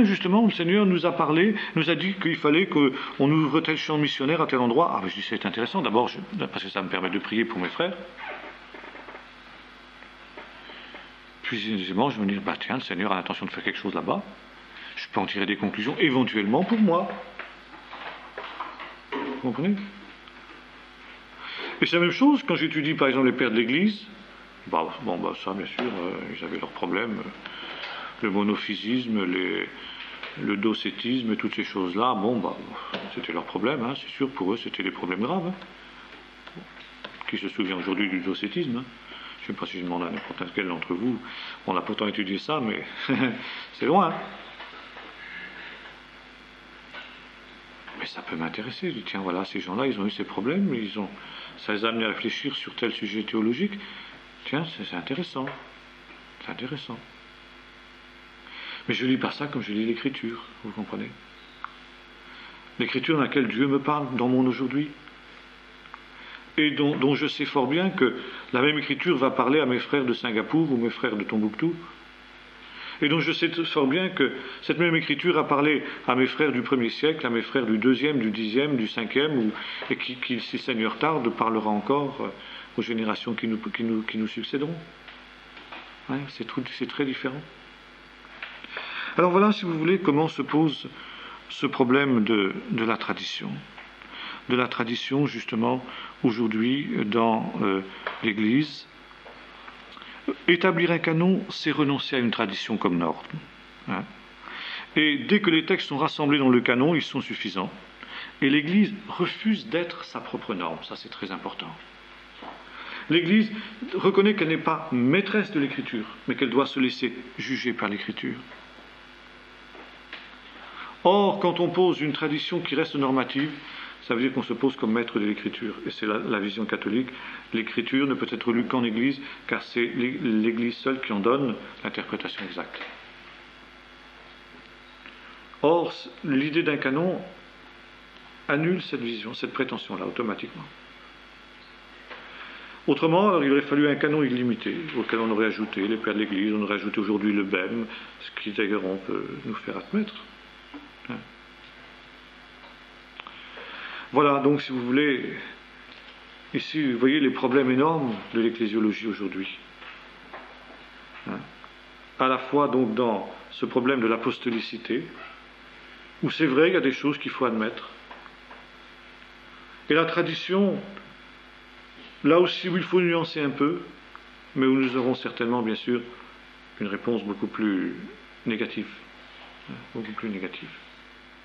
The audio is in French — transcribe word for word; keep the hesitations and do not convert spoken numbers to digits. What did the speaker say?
justement, le Seigneur nous a parlé, nous a dit qu'il fallait qu'on ouvre tel champ missionnaire à tel endroit. Ah, mais je dis, c'est intéressant, d'abord, je, parce que ça me permet de prier pour mes frères. Puis, deuxièmement, je me dis, bah tiens, le Seigneur a l'intention de faire quelque chose là-bas. Je peux en tirer des conclusions, éventuellement, pour moi. Vous comprenez? Et c'est la même chose quand j'étudie, par exemple, les pères de l'Église. Bah, bon, bah ça, bien sûr, euh, ils avaient leurs problèmes. Le monophysisme, les, le docétisme et toutes ces choses-là, bon, bah, c'était leur problème, hein, c'est sûr, pour eux, c'était des problèmes graves. Hein. Qui se souvient aujourd'hui du docétisme, hein? Je ne sais pas si je demande à n'importe quel d'entre vous. On a pourtant étudié ça, mais c'est loin. Mais ça peut m'intéresser. Je dis, tiens, voilà, ces gens-là, ils ont eu ces problèmes, ils ont, ça les a amenés à réfléchir sur tel sujet théologique. Tiens, c'est intéressant. C'est intéressant. Mais je lis pas ça comme je lis l'Écriture, vous comprenez? L'Écriture dans laquelle Dieu me parle dans mon aujourd'hui. Et dont, dont je sais fort bien que la même Écriture va parler à mes frères de Singapour ou mes frères de Tombouctou. Et dont je sais fort bien que cette même Écriture a parlé à mes frères du premier siècle, à mes frères du deuxième, du dixième, du cinquième, ou, et qui, qui, si le Seigneur tarde, parlera encore aux générations qui nous, qui nous, qui nous succéderont. Ouais, c'est, tout, c'est très différent. Alors voilà, si vous voulez, comment se pose ce problème de, de la tradition. De la tradition, justement, aujourd'hui, dans euh, l'Église. Établir un canon, c'est renoncer à une tradition comme norme. Hein. Et dès que les textes sont rassemblés dans le canon, ils sont suffisants. Et l'Église refuse d'être sa propre norme. Ça, c'est très important. L'Église reconnaît qu'elle n'est pas maîtresse de l'Écriture, mais qu'elle doit se laisser juger par l'Écriture. Or, quand on pose une tradition qui reste normative, ça veut dire qu'on se pose comme maître de l'Écriture. Et c'est la, la vision catholique. L'Écriture ne peut être lue qu'en Église, car c'est l'Église seule qui en donne l'interprétation exacte. Or, l'idée d'un canon annule cette vision, cette prétention-là, automatiquement. Autrement, alors, il aurait fallu un canon illimité, auquel on aurait ajouté les pères de l'Église, on aurait ajouté aujourd'hui le B E M, ce qui d'ailleurs on peut nous faire admettre. Hein. Voilà, donc si vous voulez, ici, vous voyez les problèmes énormes de l'ecclésiologie aujourd'hui. Hein. À la fois donc dans ce problème de l'apostolicité, où c'est vrai, il y a des choses qu'il faut admettre. Et la tradition, là aussi où il faut nuancer un peu, mais où nous aurons certainement, bien sûr, une réponse beaucoup plus négative. Hein, beaucoup plus négative.